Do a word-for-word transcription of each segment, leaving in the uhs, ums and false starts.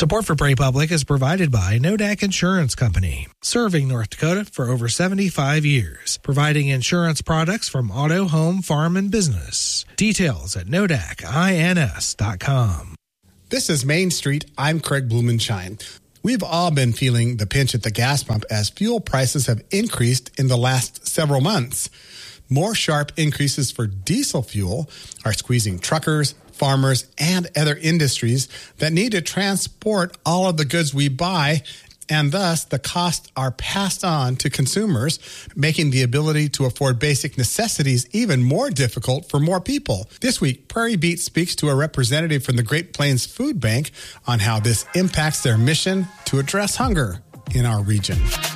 Support for Prairie Public is provided by Nodak Insurance Company, serving North Dakota for over seventy-five years, providing insurance products from auto, home, farm, and business. Details at nodak ins dot com. This is Main Street. I'm Craig Blumenshine. We've all been feeling the pinch at the gas pump as fuel prices have increased in the last several months. More sharp increases for diesel fuel are squeezing truckers, farmers, and other industries that need to transport all of the goods we buy, and thus the costs are passed on to consumers, making the ability to afford basic necessities even more difficult for more people. This week, Prairie Beat speaks to a representative from the Great Plains Food Bank on how this impacts their mission to address hunger in our region.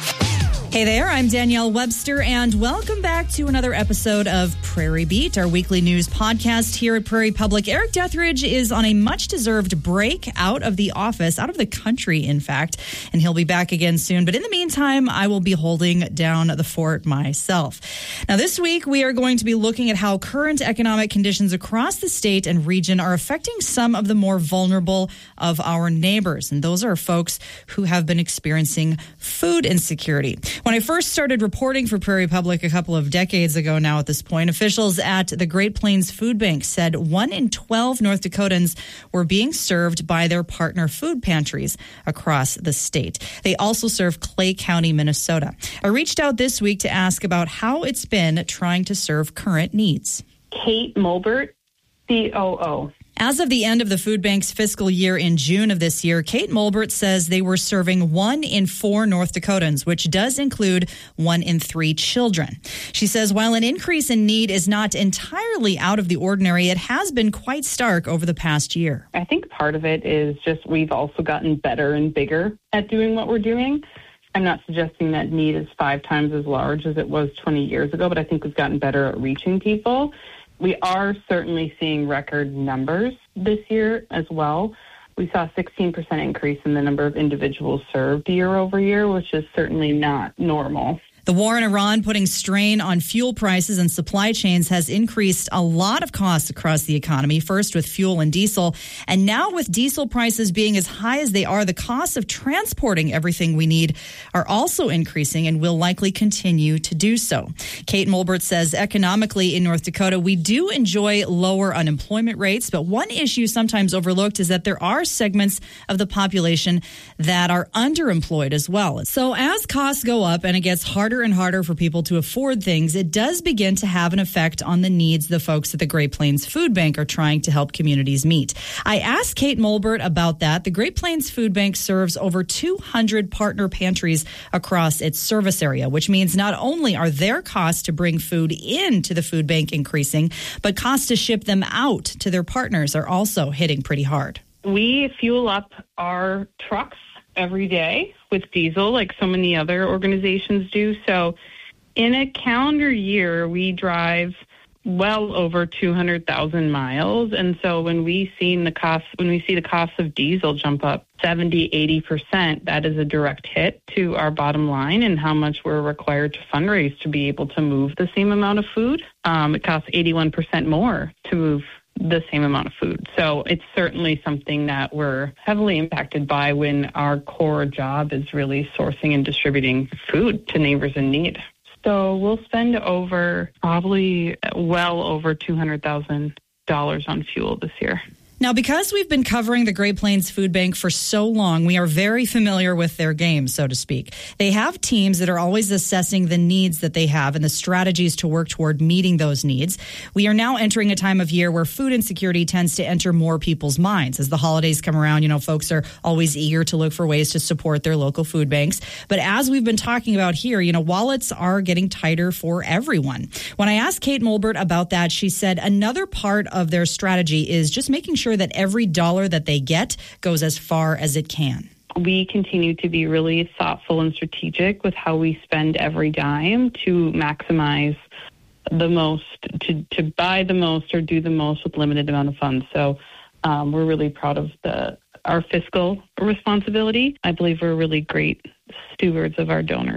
Hey there, I'm Danielle Webster, and welcome back to another episode of Prairie Beat, our weekly news podcast here at Prairie Public. Eric Deathridge is on a much-deserved break out of the office, out of the country, in fact, and he'll be back again soon. But in the meantime, I will be holding down the fort myself. Now, this week, we are going to be looking at how current economic conditions across the state and region are affecting some of the more vulnerable of our neighbors, and those are folks who have been experiencing food insecurity. When I first started reporting for Prairie Public a couple of decades ago now at this point, officials at the Great Plains Food Bank said one in twelve North Dakotans were being served by their partner food pantries across the state. They also serve Clay County, Minnesota. I reached out this week to ask about how it's been trying to serve current needs. Kate Mulbert, C O O. As of the end of the food bank's fiscal year in June of this year, Kate Mulbert says they were serving one in four North Dakotans, which does include one in three children. She says while an increase in need is not entirely out of the ordinary, it has been quite stark over the past year. I think part of it is just we've also gotten better and bigger at doing what we're doing. I'm not suggesting that need is five times as large as it was twenty years ago, but I think we've gotten better at reaching people. We are certainly seeing record numbers this year as well. We saw a sixteen percent increase in the number of individuals served year over year, which is certainly not normal. The war in Iran putting strain on fuel prices and supply chains has increased a lot of costs across the economy, first with fuel and diesel. And now with diesel prices being as high as they are, the costs of transporting everything we need are also increasing and will likely continue to do so. Kate Mulbert says economically in North Dakota, we do enjoy lower unemployment rates, but one issue sometimes overlooked is that there are segments of the population that are underemployed as well. So as costs go up and it gets harder and harder for people to afford things, it does begin to have an effect on the needs the folks at the Great Plains Food Bank are trying to help communities meet. I asked Kate Mulbert about that. The Great Plains Food Bank serves over two hundred partner pantries across its service area, which means not only are their costs to bring food into the food bank increasing, but costs to ship them out to their partners are also hitting pretty hard. We fuel up our trucks every day with diesel like so many other organizations do. So in a calendar year, we drive well over two hundred thousand miles. And so when we seen the cost, when we see the cost of diesel jump up seventy, eighty percent, that is a direct hit to our bottom line and how much we're required to fundraise to be able to move the same amount of food. Um, it costs eighty-one percent more to move the same amount of food. So it's certainly something that we're heavily impacted by when our core job is really sourcing and distributing food to neighbors in need. So we'll spend over probably well over two hundred thousand dollars on fuel this year. Now, because we've been covering the Great Plains Food Bank for so long, we are very familiar with their game, so to speak. They have teams that are always assessing the needs that they have and the strategies to work toward meeting those needs. We are now entering a time of year where food insecurity tends to enter more people's minds. As the holidays come around, you know, folks are always eager to look for ways to support their local food banks. But as we've been talking about here, you know, wallets are getting tighter for everyone. When I asked Kate Mulbert about that, she said another part of their strategy is just making sure that every dollar that they get goes as far as it can. We continue to be really thoughtful and strategic with how we spend every dime to maximize the most, to, to buy the most or do the most with limited amount of funds. So um, we're really proud of the our fiscal responsibility. I believe we're really great stewards of our donors.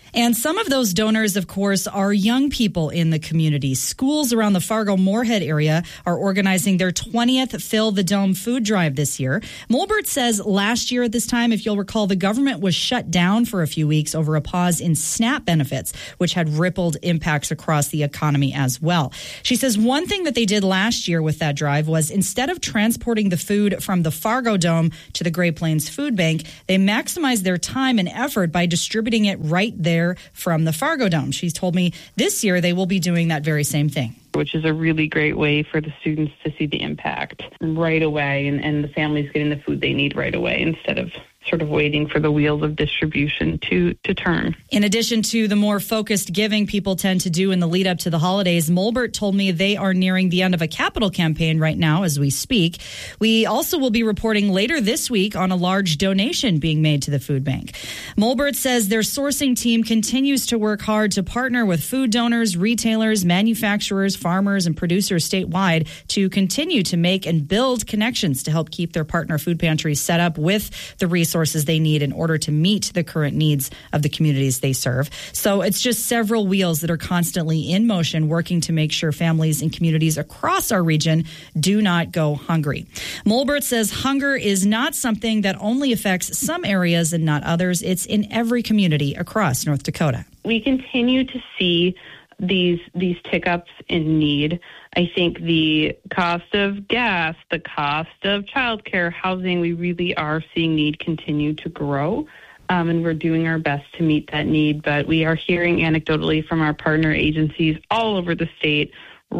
And some of those donors, of course, are young people in the community. Schools around the Fargo-Moorhead area are organizing their twentieth Fill the Dome food drive this year. Mulbert says last year at this time, if you'll recall, the government was shut down for a few weeks over a pause in SNAP benefits, which had rippled impacts across the economy as well. She says one thing that they did last year with that drive was instead of transporting the food from the Fargo Dome to the Great Plains Food Bank, they maximized their time and effort by distributing it right there from the Fargo Dome. She's told me this year they will be doing that very same thing. Which is a really great way for the students to see the impact right away and, and the families getting the food they need right away instead of sort of waiting for the wheels of distribution to, to turn. In addition to the more focused giving people tend to do in the lead up to the holidays, Mulbert told me they are nearing the end of a capital campaign right now as we speak. We also will be reporting later this week on a large donation being made to the food bank. Mulbert says their sourcing team continues to work hard to partner with food donors, retailers, manufacturers, farmers, and producers statewide to continue to make and build connections to help keep their partner food pantries set up with the resources they need in order to meet the current needs of the communities they serve. So it's just several wheels that are constantly in motion, working to make sure families and communities across our region do not go hungry. Mulbert says hunger is not something that only affects some areas and not others. It's in every community across North Dakota. We continue to see these these tick-ups in need. I think the cost of gas, the cost of childcare, housing, we really are seeing need continue to grow, um, and we're doing our best to meet that need. But we are hearing anecdotally from our partner agencies all over the state,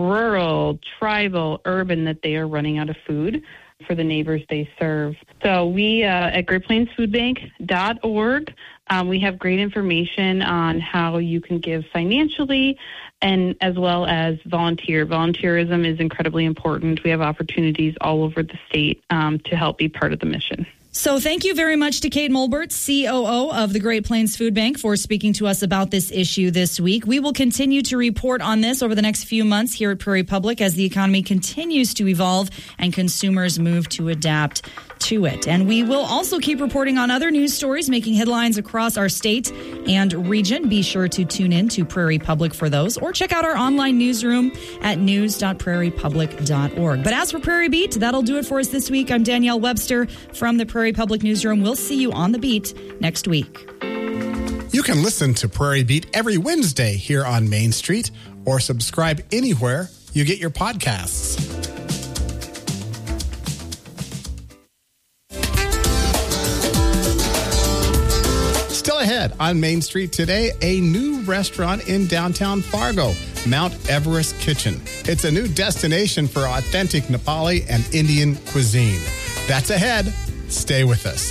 rural, tribal, urban, that they are running out of food for the neighbors they serve. So we uh, at great plains food bank dot org, um, we have great information on how you can give financially and as well as volunteer. Volunteerism is incredibly important. We have opportunities all over the state um, to help be part of the mission. So thank you very much to Kate Mulbert, C O O of the Great Plains Food Bank, for speaking to us about this issue this week. We will continue to report on this over the next few months here at Prairie Public as the economy continues to evolve and consumers move to adapt to it. And we will also keep reporting on other news stories making headlines across our state and region. Be sure to tune in to Prairie Public for those, or check out our online newsroom at news dot prairie public dot org. But as for Prairie Beat, that'll do it for us this week. I'm Danielle Webster from the Prairie Public Newsroom. We'll see you on the beat next week. You can listen to Prairie Beat every Wednesday here on Main Street, or subscribe anywhere you get your podcasts. Still ahead on Main Street today, a new restaurant in downtown Fargo, Mount Everest Kitchen. It's a new destination for authentic Nepali and Indian cuisine. That's ahead. Stay with us.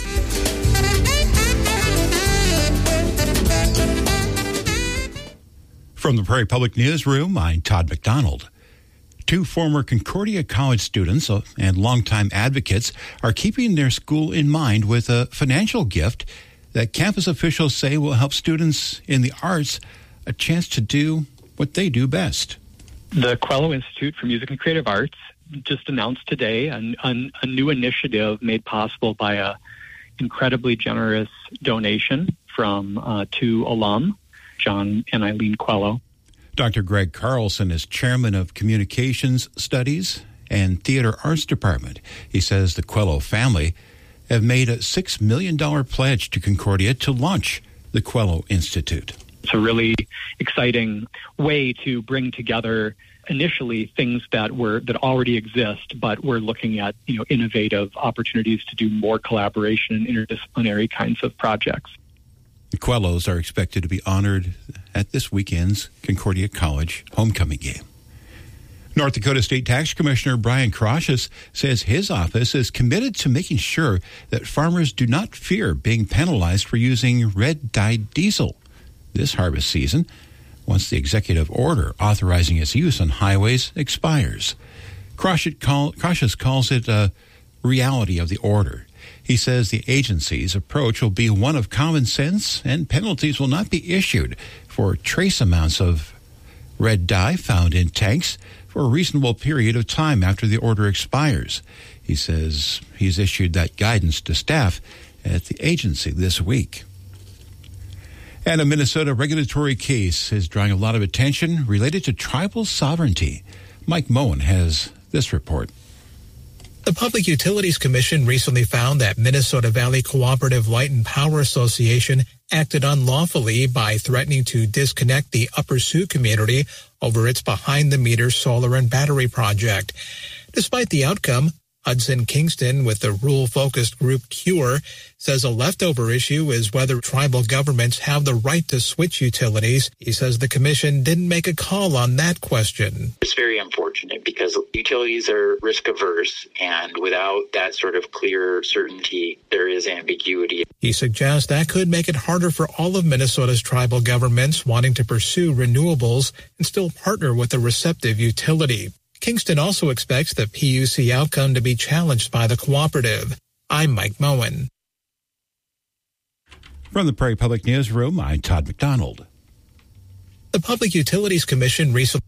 From the Prairie Public Newsroom, I'm Todd McDonald. Two former Concordia College students and longtime advocates are keeping their school in mind with a financial gift that campus officials say will help students in the arts a chance to do what they do best. The Quello Institute for Music and Creative Arts just announced today a, a, a new initiative made possible by a incredibly generous donation from uh, two alum, John and Eileen Quello. Doctor Greg Carlson is chairman of Communications Studies and Theater Arts Department. He says the Quello family have made a six million dollars pledge to Concordia to launch the Quello Institute. It's a really exciting way to bring together initially things that were that already exist, but we're looking at, you know, innovative opportunities to do more collaboration and interdisciplinary kinds of projects. The Quellos are expected to be honored at this weekend's Concordia College homecoming game. North Dakota State Tax Commissioner Brian Kraushus says his office is committed to making sure that farmers do not fear being penalized for using red-dyed diesel this harvest season once the executive order authorizing its use on highways expires. Kraushus call, calls it a reality of the order. He says the agency's approach will be one of common sense and penalties will not be issued for trace amounts of red dye found in tanks for a reasonable period of time after the order expires. He says he's issued that guidance to staff at the agency this week. And a Minnesota regulatory case is drawing a lot of attention related to tribal sovereignty. Mike Moen has this report. The Public Utilities Commission recently found that Minnesota Valley Cooperative Light and Power Association acted unlawfully by threatening to disconnect the Upper Sioux community over its behind-the-meter solar and battery project. Despite the outcome, Hudson Kingston with the rural-focused group CURE says a leftover issue is whether tribal governments have the right to switch utilities. He says the commission didn't make a call on that question. It's very unfortunate because utilities are risk averse, and without that sort of clear certainty, there is ambiguity. He suggests that could make it harder for all of Minnesota's tribal governments wanting to pursue renewables and still partner with a receptive utility. Kingston also expects the P U C outcome to be challenged by the cooperative. I'm Mike Moen. From the Prairie Public Newsroom, I'm Todd McDonald. The Public Utilities Commission recently...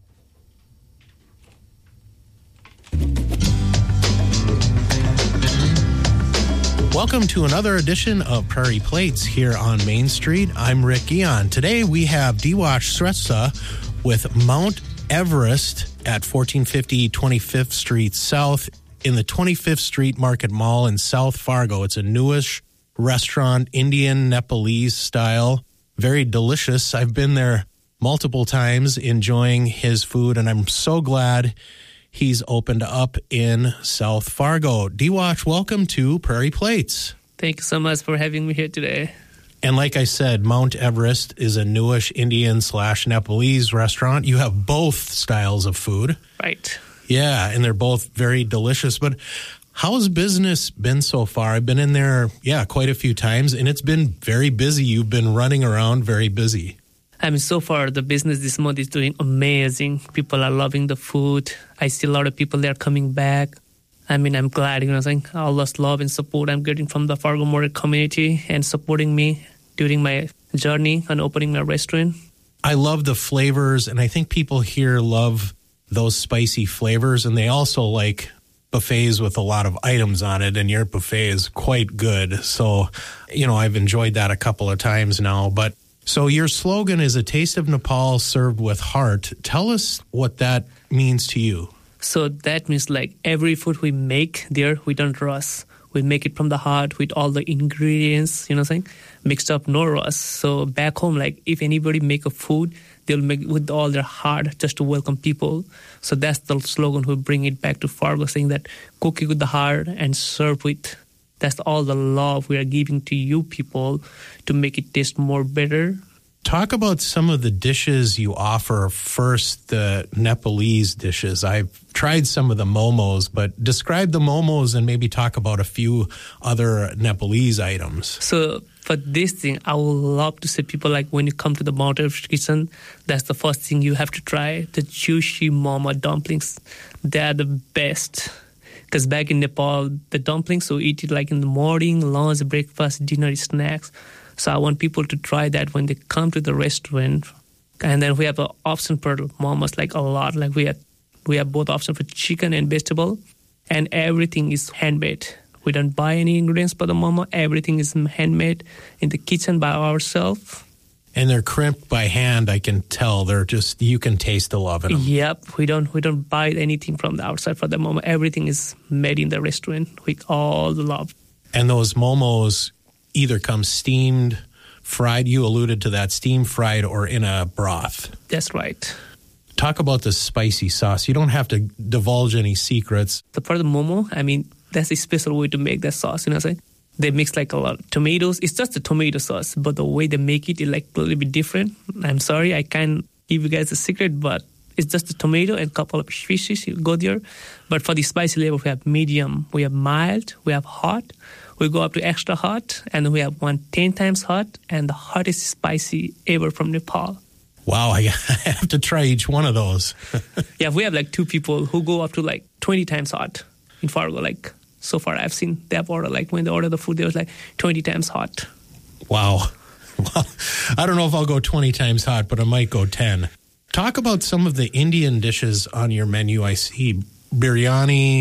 Welcome to another edition of Prairie Plates here on Main Street. I'm Rick Guion. Today we have Diwash Shrestha with Mount Everest at fourteen fifty twenty-fifth Street South in the twenty-fifth Street Market Mall in South Fargo. It's a newish restaurant, Indian Nepalese style, very delicious. I've been there multiple times enjoying his food, and I'm so glad he's opened up in South Fargo. Diwash, welcome to Prairie Plates. Thank you so much for having me here today. And like I said, Mount Everest is a newish Indian slash Nepalese restaurant. You have both styles of food. Right. Yeah, and they're both very delicious. But how's business been so far? I've been in there, yeah, quite a few times, and it's been very busy. You've been running around very busy. I mean, so far, the business this month is doing amazing. People are loving the food. I see a lot of people there coming back. I mean, I'm glad, you know, saying all this love and support I'm getting from the Fargo Moorhead community and supporting me during my journey and opening my restaurant. I love the flavors, and I think people here love those spicy flavors, and they also like buffets with a lot of items on it, and your buffet is quite good. So, you know, I've enjoyed that a couple of times now. But so your slogan is a taste of Nepal served with heart. Tell us what that means to you. So that means like every food we make there, we don't rush. We make it from the heart with all the ingredients, you know what I'm saying, mixed up, no rush. So back home, like if anybody make a food, they'll make it with all their heart just to welcome people. So that's the slogan we bring it back to Fargo, saying that cook it with the heart and serve with. That's all the love we are giving to you people to make it taste more better. Talk about some of the dishes you offer. First, the Nepalese dishes. I've tried some of the momos, but describe the momos and maybe talk about a few other Nepalese items. So for this thing, I would love to say people like when you come to the Mount Everest kitchen, that's the first thing you have to try, the juicy momo dumplings. They are the best. Because back in Nepal, the dumplings, we eat it like in the morning, lunch, breakfast, dinner, snacks. So I want people to try that when they come to the restaurant. And then we have an option for momos, like a lot. Like we have, we have both options for chicken and vegetable. And everything is handmade. We don't buy any ingredients for the momo. Everything is handmade in the kitchen by ourselves. And they're crimped by hand, I can tell. They're just, you can taste the love in them. Yep. We don't, we don't buy anything from the outside for the momo. Everything is made in the restaurant with all the love. And those momos either come steamed, fried, you alluded to that, steamed, fried, or in a broth. That's right. Talk about the spicy sauce. You don't have to divulge any secrets. So for the momo, I mean, that's a special way to make that sauce, you know what I'm saying? They mix like a lot of tomatoes. It's just a tomato sauce, but the way they make it is like a little bit different. I'm sorry, I can't give you guys a secret, but it's just a tomato and a couple of fishes. You go there. But for the spicy level, we have medium, we have mild, we have hot. We go up to extra hot, and we have one ten times hot, and the hottest spicy ever from Nepal. Wow, I have to try each one of those. Yeah, we have like two people who go up to like twenty times hot in Fargo. Like so far I've seen they have ordered, like when they order the food, there was like twenty times hot. Wow. Well, I don't know if I'll go twenty times hot, but I might go ten. Talk about some of the Indian dishes on your menu. I see biryani,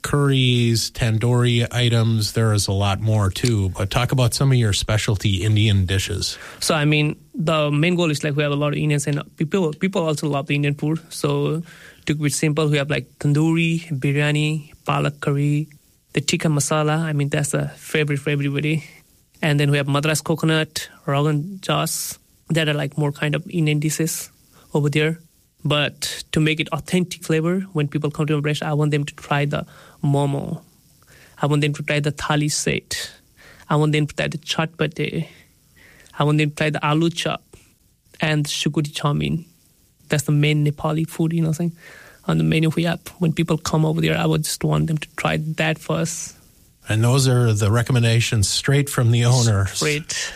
curries, tandoori items. There is a lot more too. But talk about some of your specialty Indian dishes. So, I mean, the main goal is like we have a lot of Indians and people people also love the Indian food. So, to keep it simple, we have like tandoori, biryani, palak curry, the tikka masala. I mean, that's a favorite for everybody. And then we have Madras coconut, Rogan Josh. That are like more kind of Indian dishes over there. But to make it authentic flavor, when people come to my restaurant, I want them to try the momo. I want them to try the thali set. I want them to try the chaat pate. I want them to try the aloo chop and shukudi chowmin. That's the main Nepali food, you know what I'm saying? On the menu we have. When people come over there, I would just want them to try that first. And those are the recommendations straight from the owner. Straight.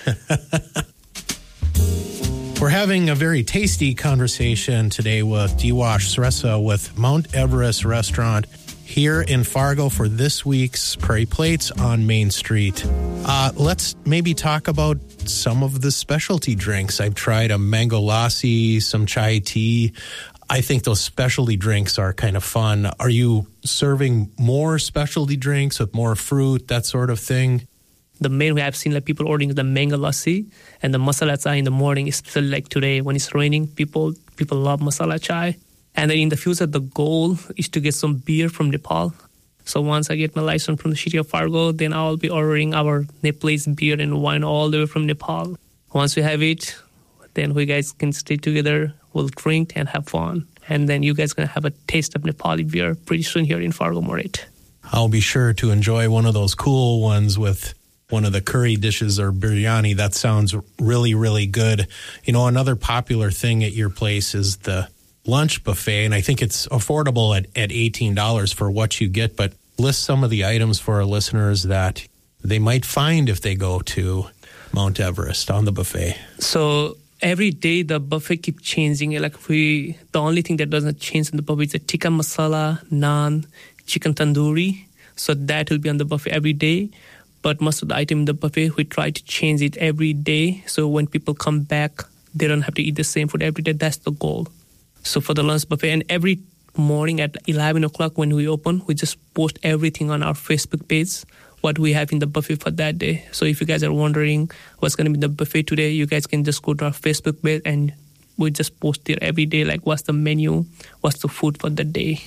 We're having a very tasty conversation today with Diwash Sresa with Mount Everest Restaurant here in Fargo for this week's Prairie Plates on Main Street. Uh, let's maybe talk about some of the specialty drinks. I've tried a mango lassi, some chai tea. I think those specialty drinks are kind of fun. Are you serving more specialty drinks with more fruit, that sort of thing? The main way I've seen like people ordering the mango lassi and the masala chai in the morning, especially like today when it's raining, people people love masala chai. And then in the future, the goal is to get some beer from Nepal. So once I get my license from the city of Fargo, then I'll be ordering our Nepalese beer and wine all the way from Nepal. Once we have it, then we guys can stay together, we'll drink and have fun. And then you guys going to have a taste of Nepali beer pretty soon here in Fargo Moorhead. I'll be sure to enjoy one of those cool ones with one of the curry dishes or biryani. That sounds really, really good. You know, another popular thing at your place is the lunch buffet, and I think it's affordable at, at eighteen dollars for what you get, but list some of the items for our listeners that they might find if they go to Mount Everest on the buffet. So every day the buffet keeps changing. Like we, the only thing that doesn't change in the buffet is the tikka masala, naan, chicken tandoori. So that will be on the buffet every day. But most of the items in the buffet, we try to change it every day. So when people come back, they don't have to eat the same food every day. That's the goal. So for the lunch buffet, and every morning at eleven o'clock when we open, we just post everything on our Facebook page, what we have in the buffet for that day. So if you guys are wondering what's going to be in the buffet today, you guys can just go to our Facebook page and we just post there every day, like what's the menu, what's the food for the day.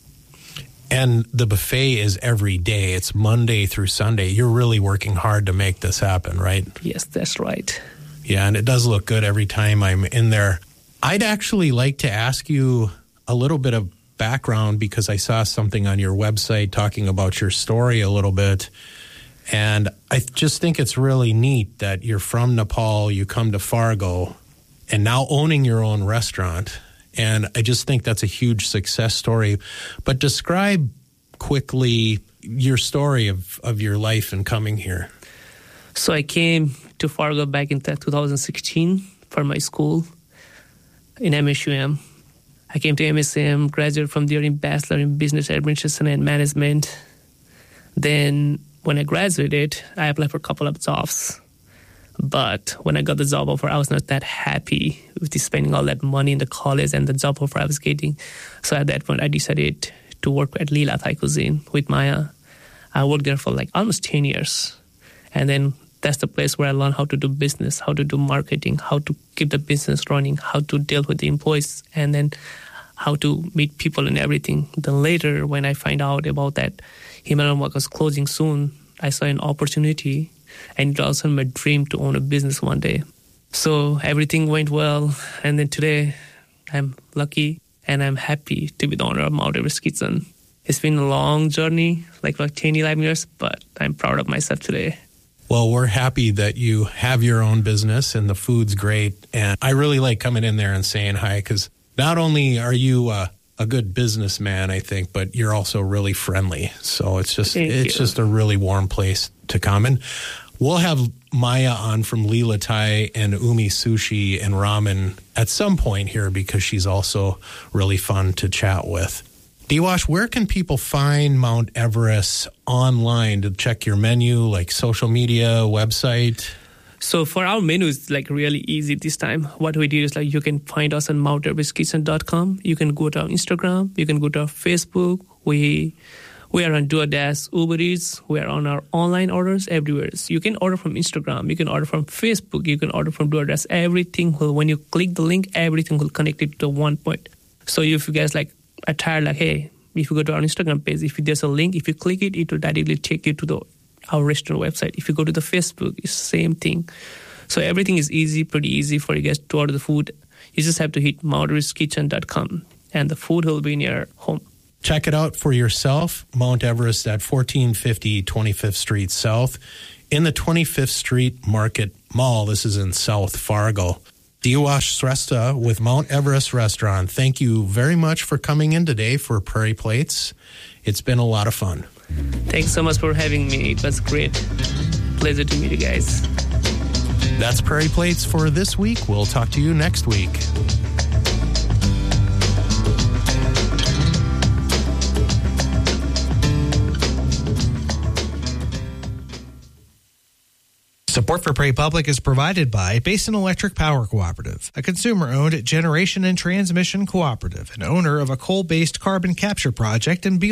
And the buffet is every day. It's Monday through Sunday. You're really working hard to make this happen, right? Yes, that's right. Yeah, and it does look good every time I'm in there. I'd actually like to ask you a little bit of background because I saw something on your website talking about your story a little bit. And I just think it's really neat that you're from Nepal, you come to Fargo, and now owning your own restaurant. And I just think that's a huge success story. But describe quickly your story of, of your life and coming here. So I came to Fargo back in two thousand sixteen for my school in M S U M. I came to M S U M, graduated from there in Bachelor in Business Administration and Management. Then when I graduated, I applied for a couple of jobs. But when I got the job offer, I was not that happy with spending all that money in the college and the job offer I was getting. So at that point, I decided to work at Leela Thai Cuisine with Maya. I worked there for like almost ten years. And then that's the place where I learned how to do business, how to do marketing, how to keep the business running, how to deal with the employees, and then how to meet people and everything. Then later, when I find out about that Himalayan Walk was closing soon, I saw an opportunity. And it was also my dream to own a business one day. So everything went well. And then today, I'm lucky and I'm happy to be the owner of Mount Everest Kitchen. It's been a long journey, like like ten, eleven years, but I'm proud of myself today. Well, we're happy that you have your own business and the food's great. And I really like coming in there and saying hi because not only are you uh, a good businessman, I think, but you're also really friendly. So it's just Thank it's you. just a really warm place to come. And we'll have Maya on from Leela Thai and Umi Sushi and Ramen at some point here because she's also really fun to chat with. Diwash, where can people find Mount Everest online to check your menu, like social media, website? So for our menu, it's like really easy this time. What we do is like you can find us on mount everest kitchen dot com. You can go to our Instagram. You can go to our Facebook. We We are on DoorDash, Uber Eats. We are on our online orders everywhere. So you can order from Instagram. You can order from Facebook. You can order from DoorDash. Everything will, when you click the link, everything will connect it to one point. So if you guys like are tired, like, hey, if you go to our Instagram page, if there's a link, if you click it, it will directly take you to the our restaurant website. If you go to the Facebook, it's the same thing. So everything is easy, pretty easy for you guys to order the food. You just have to hit mount everest kitchen dot com and the food will be in your home. Check it out for yourself. Mount Everest at fourteen fifty twenty-fifth Street South in the twenty-fifth Street Market Mall. This is in South Fargo. Diwash Shrestha with Mount Everest Restaurant. Thank you very much for coming in today for Prairie Plates. It's been a lot of fun. Thanks so much for having me. It was great. Pleasure to meet you guys. That's Prairie Plates for this week. We'll talk to you next week. Support for Prairie Public is provided by Basin Electric Power Cooperative, a consumer-owned generation and transmission cooperative and owner of a coal-based carbon capture project in Beal.